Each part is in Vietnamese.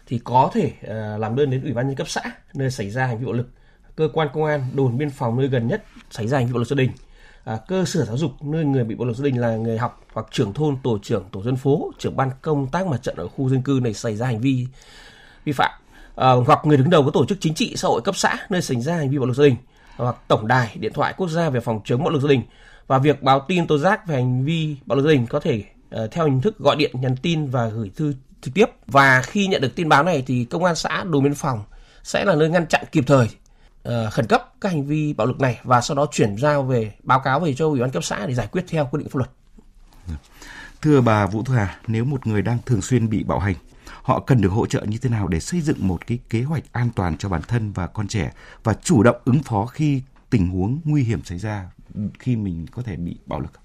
thì có thể làm đơn đến Ủy ban nhân dân cấp xã nơi xảy ra hành vi bạo lực, cơ quan công an, đồn biên phòng nơi gần nhất xảy ra hành vi bạo lực gia đình, cơ sở giáo dục nơi người bị bạo lực gia đình là người học, hoặc trưởng thôn, tổ trưởng tổ dân phố, trưởng ban công tác mặt trận ở khu dân cư này xảy ra hành vi vi phạm, hoặc người đứng đầu các tổ chức chính trị xã hội cấp xã nơi xảy ra hành vi bạo lực gia đình, hoặc tổng đài điện thoại quốc gia về phòng chống bạo lực gia đình. Và việc báo tin tố giác về hành vi bạo lực gia đình có thể theo hình thức gọi điện, nhắn tin và gửi thư trực tiếp. Và khi nhận được tin báo này thì công an xã, đồn biên phòng sẽ là nơi ngăn chặn kịp thời, khẩn cấp các hành vi bạo lực này, và sau đó chuyển giao về báo cáo về cho Ủy ban cấp xã để giải quyết theo quy định pháp luật. Thưa bà Vũ Thu Hà, nếu một người đang thường xuyên bị bạo hành, họ cần được hỗ trợ như thế nào để xây dựng một cái kế hoạch an toàn cho bản thân và con trẻ và chủ động ứng phó khi tình huống nguy hiểm xảy ra khi mình có thể bị bạo lực?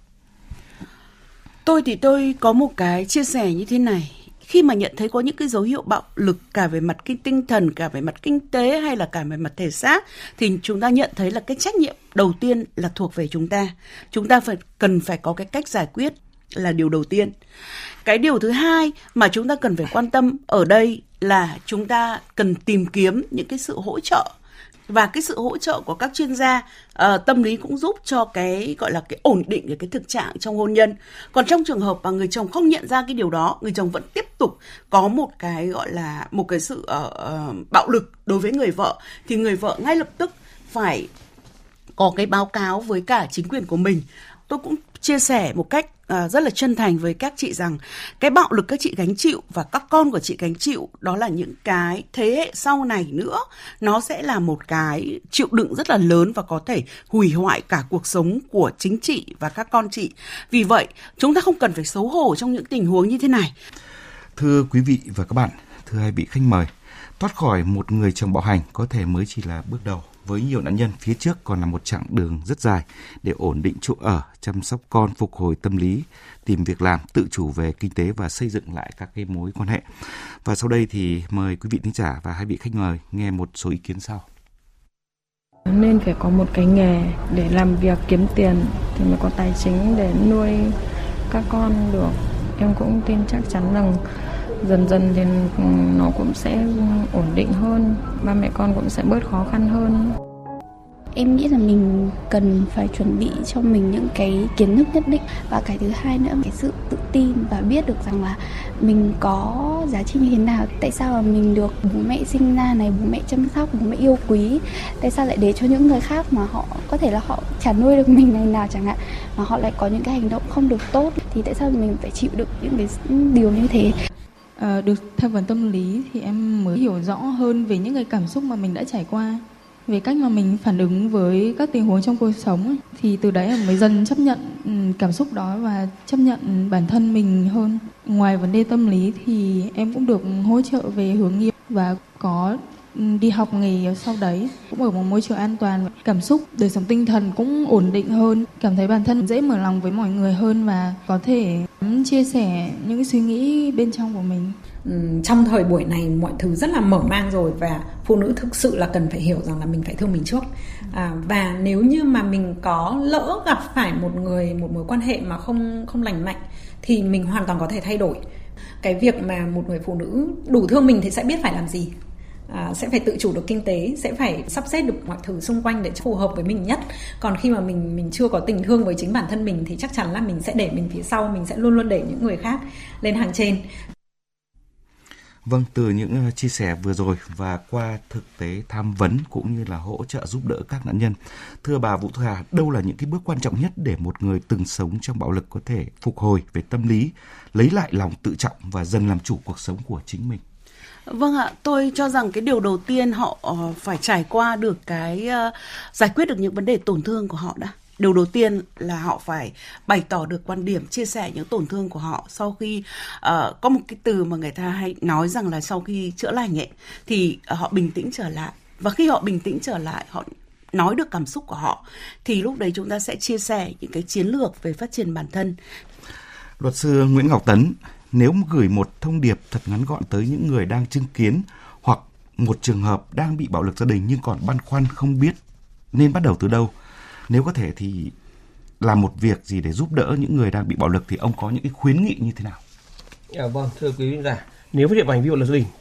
Tôi có một cái chia sẻ như thế này. Khi mà nhận thấy có những cái dấu hiệu bạo lực cả về mặt tinh thần, cả về mặt kinh tế hay là cả về mặt thể xác, thì chúng ta nhận thấy là cái trách nhiệm đầu tiên là thuộc về chúng ta. Chúng ta cần phải có cái cách giải quyết là điều đầu tiên. Cái điều thứ hai mà chúng ta cần phải quan tâm ở đây là chúng ta cần tìm kiếm những cái sự hỗ trợ. Và cái sự hỗ trợ của các chuyên gia tâm lý cũng giúp cho cái gọi là cái ổn định về cái thực trạng trong hôn nhân. Còn trong trường hợp mà người chồng không nhận ra cái điều đó, người chồng vẫn tiếp tục có một cái gọi là một cái sự bạo lực đối với người vợ, thì người vợ ngay lập tức phải có cái báo cáo với cả chính quyền của mình. Tôi cũng chia sẻ một cách rất là chân thành với các chị rằng cái bạo lực các chị gánh chịu và các con của chị gánh chịu, đó là những cái thế hệ sau này nữa, nó sẽ là một cái chịu đựng rất là lớn và có thể hủy hoại cả cuộc sống của chính chị và các con chị. Vì vậy chúng ta không cần phải xấu hổ trong những tình huống như thế này. Thưa quý vị và các bạn, thưa hai vị khách mời, thoát khỏi một người chồng bạo hành có thể mới chỉ là bước đầu. Với nhiều nạn nhân, phía trước còn là một chặng đường rất dài để ổn định chỗ ở, chăm sóc con, phục hồi tâm lý, tìm việc làm, tự chủ về kinh tế và xây dựng lại các cái mối quan hệ. Và sau đây thì mời quý vị thính giả và hai vị khách mời nghe một số ý kiến sau. Nên phải có một cái nghề để làm việc kiếm tiền thì mới có tài chính để nuôi các con được. Em cũng tin chắc chắn rằng dần dần thì nó cũng sẽ ổn định hơn, ba mẹ con cũng sẽ bớt khó khăn hơn. Em nghĩ là mình cần phải chuẩn bị cho mình những cái kiến thức nhất định, và cái thứ hai nữa cái sự tự tin và biết được rằng là mình có giá trị như thế nào, tại sao mà mình được bố mẹ sinh ra này, bố mẹ chăm sóc, bố mẹ yêu quý, tại sao lại để cho những người khác mà họ có thể là họ chả nuôi được mình ngày nào chẳng hạn, mà họ lại có những cái hành động không được tốt, thì tại sao mình phải chịu đựng những cái điều như thế. Được tham vấn tâm lý thì em mới hiểu rõ hơn về những cái cảm xúc mà mình đã trải qua, về cách mà mình phản ứng với các tình huống trong cuộc sống ấy. Thì từ đấy em mới dần chấp nhận cảm xúc đó và chấp nhận bản thân mình hơn. Ngoài vấn đề tâm lý thì em cũng được hỗ trợ về hướng nghiệp và có đi học nghề sau đấy, cũng ở một môi trường an toàn. Cảm xúc, đời sống tinh thần cũng ổn định hơn, cảm thấy bản thân dễ mở lòng với mọi người hơn và có thể chia sẻ những suy nghĩ bên trong của mình. Trong thời buổi này mọi thứ rất là mở mang rồi, và phụ nữ thực sự là cần phải hiểu rằng là mình phải thương mình trước. Và nếu như mà mình có lỡ gặp phải một mối quan hệ mà không lành mạnh thì mình hoàn toàn có thể thay đổi. Cái việc mà một người phụ nữ đủ thương mình thì sẽ biết phải làm gì. Sẽ phải tự chủ được kinh tế, sẽ phải sắp xếp được mọi thứ xung quanh để phù hợp với mình nhất. Còn khi mà mình chưa có tình thương với chính bản thân mình thì chắc chắn là mình sẽ để mình phía sau, mình sẽ luôn luôn để những người khác lên hàng trên. Vâng, từ những chia sẻ vừa rồi và qua thực tế tham vấn cũng như là hỗ trợ giúp đỡ các nạn nhân, thưa bà Vũ Thu Hà, đâu là những cái bước quan trọng nhất để một người từng sống trong bạo lực có thể phục hồi về tâm lý, lấy lại lòng tự trọng và dần làm chủ cuộc sống của chính mình? Vâng ạ, tôi cho rằng cái điều đầu tiên họ phải trải qua được cái giải quyết được những vấn đề tổn thương của họ đã. Điều đầu tiên là họ phải bày tỏ được quan điểm, chia sẻ những tổn thương của họ. Sau khi có một cái từ mà người ta hay nói rằng là sau khi chữa lành ấy thì họ bình tĩnh trở lại. Và khi họ bình tĩnh trở lại, họ nói được cảm xúc của họ, thì lúc đấy chúng ta sẽ chia sẻ những cái chiến lược về phát triển bản thân. Luật sư Nguyễn Ngọc Tấn, nếu gửi một thông điệp thật ngắn gọn tới những người đang chứng kiến hoặc một trường hợp đang bị bạo lực gia đình nhưng còn băn khoăn không biết nên bắt đầu từ đâu, nếu có thể thì làm một việc gì để giúp đỡ những người đang bị bạo lực, thì ông có những cái khuyến nghị như thế nào? Vâng, thưa quý vị giả, nếu phát hiện hành vi bạo lực gia đình